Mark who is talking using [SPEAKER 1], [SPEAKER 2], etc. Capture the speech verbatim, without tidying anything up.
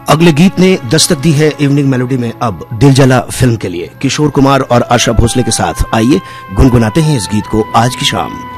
[SPEAKER 1] अगले गीत ने दस्तक दी है इवनिंग मेलोडी में। अब दिल जला फिल्म के लिए किशोर कुमार और आशा भोसले के साथ आइए गुनगुनाते हैं इस गीत को आज की शाम।